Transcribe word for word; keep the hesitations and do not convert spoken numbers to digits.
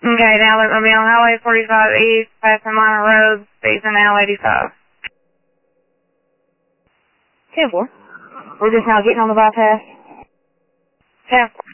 Okay, now let me on Highway forty-five East, passing Minor Road, facing L eighty-five. ten four. We're just now getting on the bypass. ten four.